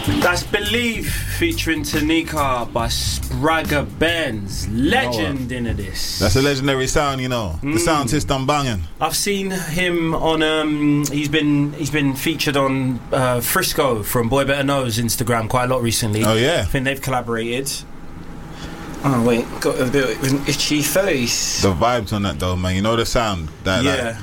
That's Believe featuring Tanika by Spragga Benz. Legend into this. That's a legendary sound, you know. The sound system banging. I've seen him on he's been featured on Frisco from Boy Better Know's Instagram quite a lot recently. Oh yeah. I think they've collaborated. Oh wait, got a bit of an itchy face. The vibes on that though, man. You know the sound that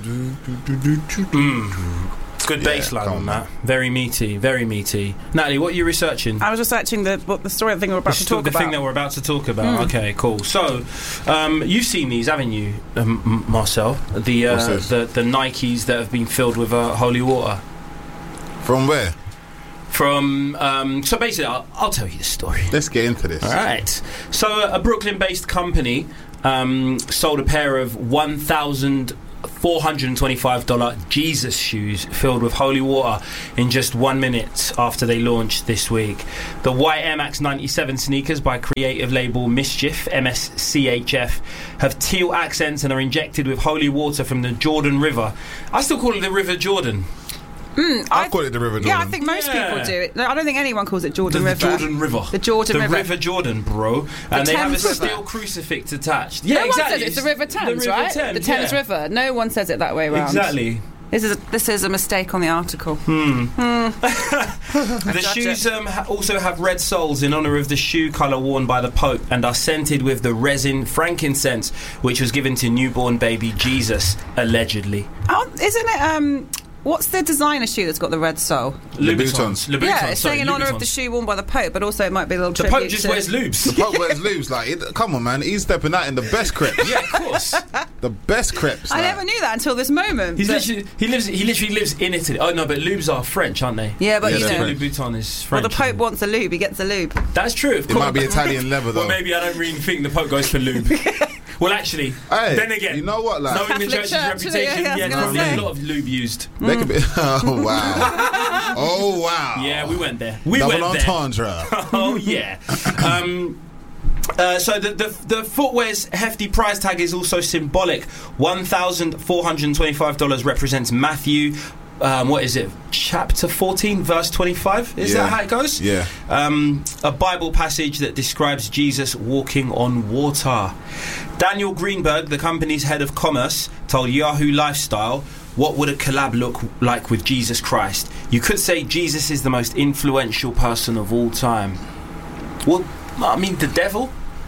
Good bass line on that. Very meaty, very meaty. Natalie, what are you researching? I was researching the story thing we're about to talk about. The thing that we're about to talk about. Okay, cool. So, you've seen these, haven't you, Marcel? The Nikes that have been filled with holy water. From where? From so basically, I'll tell you the story. Let's get into this. All right. So, a Brooklyn-based company sold a pair of $1,425 Jesus shoes filled with holy water in just 1 minute after they launched this week. The white Air Max 97 sneakers by creative label Mischief, MSCHF, have teal accents and are injected with holy water from the Jordan River. I still call it the River Jordan. I call it the River Jordan. Yeah, I think most people do it. No, I don't think anyone calls it Jordan River. The Jordan River. The Jordan River. The River Jordan, bro. And they have a steel crucifix attached. Yeah, no exactly. one says it's the River Thames, right? Thames, the Thames River. No one says it that way around. Exactly. This is a mistake on the article. The shoes also have red soles in honour of the shoe colour worn by the Pope and are scented with the resin frankincense, which was given to newborn baby Jesus, allegedly. Oh, isn't it... What's the designer shoe that's got the red sole? Louboutins. Yeah, it's saying in honour of the shoe worn by the Pope, but also it might be a little the tribute Pope just wears lubes. The Pope wears lubes. Like, come on, man. He's stepping out in the best crepes. Yeah, of course. The best crepes. I never knew that until this moment. He literally lives in Italy. Oh no, but lubes are French, aren't they? Yeah, but you know, Louboutin is French. Well, the Pope wants a lube. He gets a lube. That's true. Of course. It might be Italian leather though. Well, maybe I don't really think the Pope goes for lube. Well, actually, then again, you know what? Like, knowing the church's reputation, probably a lot of lube used. They could be. Oh wow! Oh wow! Yeah, we went there. Double entendre. Oh yeah. So the footwear's hefty price tag is also symbolic. $1,425 represents Matthew. What is it? Chapter 14, verse 25? Is that how it goes? Yeah. A Bible passage that describes Jesus walking on water. Daniel Greenberg, the company's head of commerce, told Yahoo Lifestyle, what would a collab look like with Jesus Christ? You could say Jesus is the most influential person of all time. Well, I mean, the devil?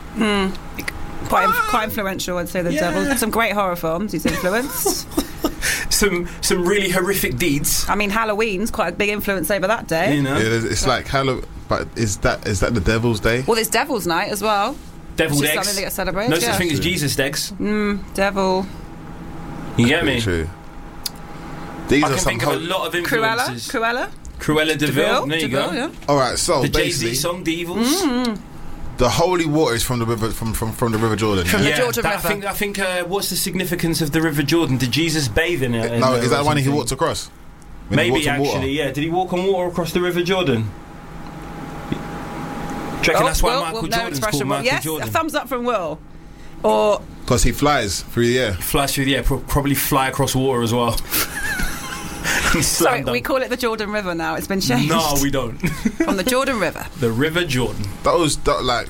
Quite influential, I'd say, the devil. Some great horror films he's influenced. Some really horrific deeds. I mean, Halloween's quite a big influence over that day. You know? It's like Halloween, but is that the Devil's Day? Well, it's Devil's Night as well. Deviled eggs. Something that gets celebrated. No such thing as Jesus eggs. Devil. You get me? True. These I are can some think of a lot of influences. Cruella de Vil. There you go. Yeah. All right, so the basically, Jay-Z song, The Evils. The holy water is from the river, from the River Jordan. From the Jordan River. I think. What's the significance of the River Jordan? Did Jesus bathe in it? No, is that one he walked across? Maybe actually, yeah. Did he walk on water across the River Jordan? Do you reckon that's why Michael Jordan's called Michael Jordan? A thumbs up from Will. Or because he flies through the air. Flies through the air, probably fly across water as well. Sorry, we call it the Jordan River now. It's been changed. No, we don't. From the Jordan River. The River Jordan. That was like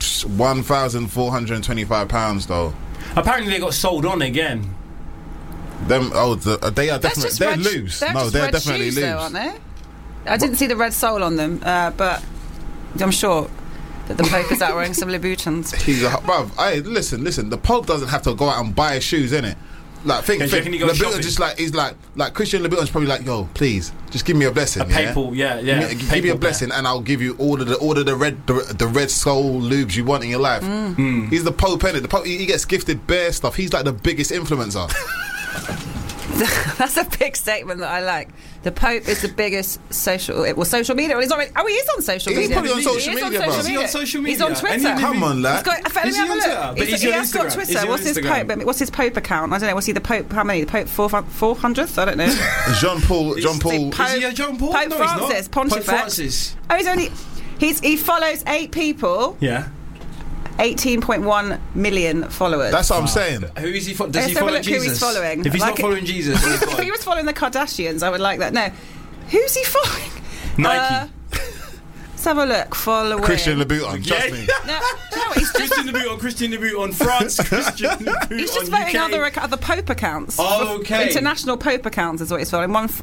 £1,425 though. Apparently they got sold on again. They are definitely they're loose. No, they're definitely loose, aren't they? I didn't see the red sole on them, but I'm sure that the Pope is out wearing some Louboutins. Bruv, listen. The Pope doesn't have to go out and buy shoes, innit? Like, think Louboutin just like he's like Christian Louboutin's probably like, yo, please, just give me a blessing. A papal, yeah. Give me a blessing, and I'll give you all of the red soul lubes you want in your life. He's the Pope, innit? The Pope, he gets gifted bare stuff. He's like the biggest influencer. That's a big statement that I like. The Pope is the biggest social media. Well, he's not really, he is on social media. He's probably on social media, bro. Is he on social media? He's on Twitter. Come on, lad. Is he on Twitter? But he has got Twitter. What's his Pope account? I don't know. Was he the Pope? How many? The Pope 400th? I don't know. John Paul. Is he a John Paul? Pope Francis. Pontifex. Pope Francis. Oh, he follows 8 people. Yeah. 18.1 million followers. That's what I'm saying. Who is he? Does he follow Jesus? Who he's following. If he's not following Jesus, if he was following the Kardashians, I would like that. No, who's he following? Nike. Let's have a look. Following Christian Louboutin, trust me. No, do you know what? He's just, Christian Louboutin France, Christian Louboutin he's just on voting UK. other Pope accounts. Oh, okay. International Pope accounts is what he's following. One,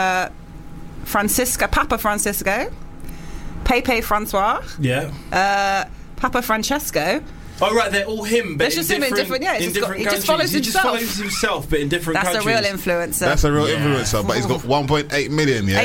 Papa Francisco, Pepe Francois, Papa Francesco. Oh right, they're all him, but That's just him in different. Yeah, in different he countries. just follows He just himself. follows himself, but in different That's countries. a real influencer. That's a real influencer, but he's got 1.8 million, yeah?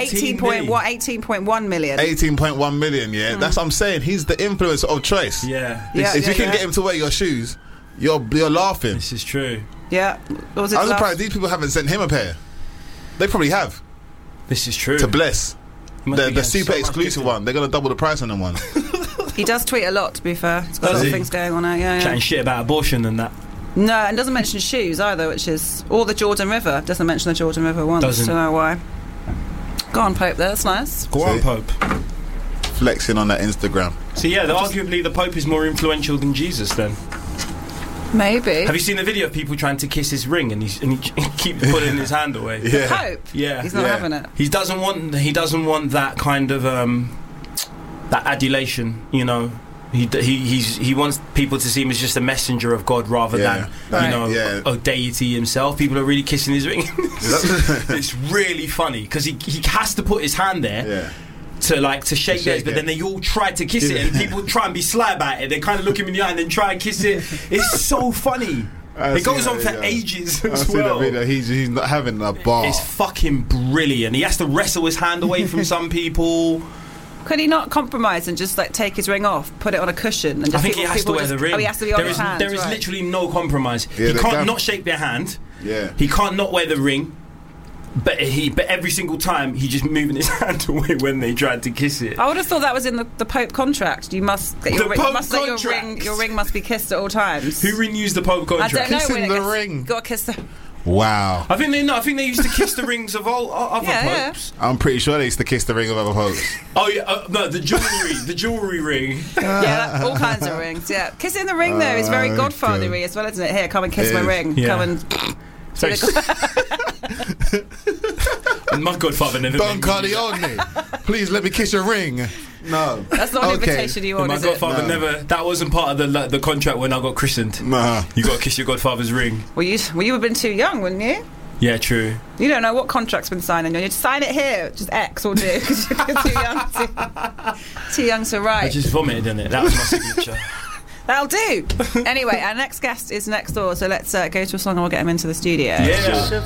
18.1 million. 18.1 million, yeah? That's what I'm saying. He's the influencer of choice. Yeah. If you can get him to wear your shoes, you're laughing. This is true. Yeah. What was it I'm last- surprised these people haven't sent him a pair. They probably have. This is true. To bless. He must be The getting super so much exclusive gifted. one. They're going to double the price on them one. He does tweet a lot, to be fair. He's got a Does lot of he? things going on out. Yeah, Chatting yeah. shit about abortion and that. No, and doesn't mention shoes either, which is... Or the Jordan River. Doesn't mention the Jordan River once. Doesn't. Don't know why. Go on, Pope, there. That's nice. Go on, See? Pope. Flexing on that Instagram. So yeah, arguably the Pope is more influential than Jesus then. Maybe. Have you seen the video of people trying to kiss his ring and he keeps pulling his hand away? Yeah. Pope? Yeah. He's not Yeah. having it. He doesn't want that kind of that adulation, you know. He wants people to see him as just a messenger of God rather Yeah. than Right. you know a deity himself. People are really kissing his ring. It's really funny because he has to put his hand there. Yeah. To shake theirs, shake but it. then they all try to kiss it, and people try and be sly about it. They kind of look him in the eye and then try and kiss it. It's so funny. It goes on for ages I've as seen that well. video. He's not having a bar. It's fucking brilliant. He has to wrestle his hand away from some people. Could he not compromise and just take his ring off, put it on a cushion, and just I think he has to people wear just, the ring. Oh, he has to be on his hand. There is right. literally no compromise. Yeah, he they can't can. not shake their hand. Yeah. He can't not wear the ring. But every single time he just moving his hand away when they tried to kiss it. I would have thought that was in the Pope contract. You must get your The ring. Pope Must let contract? your ring must be kissed at all times. Who renews the Pope I contract? don't know. Kissing when it the gets- ring. Got to kiss the. Wow. I think they used to kiss the rings of all other Yeah, popes. I'm pretty sure they used to kiss the ring of other popes. Oh yeah, no, the jewelry ring. Yeah, all kinds of rings. Yeah, kissing the ring though is very godfathery as well, isn't it? Here, come and kiss It my is. ring. Yeah. Come and. Sorry. My godfather never. Don made me do that. Corleone, please let me kiss your ring. No. That's not an Okay. invitation you want, My is it? godfather No. never. That wasn't part of the contract when I got christened. Nah. You got to kiss your godfather's ring. Well, you would have been too young, wouldn't you? Yeah, true. You don't know what contract's been signed on you. Just sign it here. Just X will do because you're too young to I write. just vomited in it. That was my signature. That'll do. Anyway, our next guest is next door, so let's go to a song and we'll get him into the studio. Yeah.